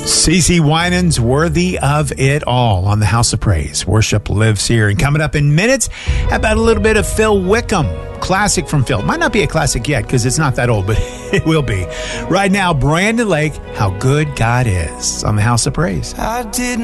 CeCe Winans, Worthy of It All on the House of Praise. Worship lives here. And coming up in minutes, how about a little bit of Phil Wickham? Classic from Phil. Might not be a classic yet because it's not that old, but it will be. Right now, Brandon Lake, How Good God Is on the House of Praise. I didn't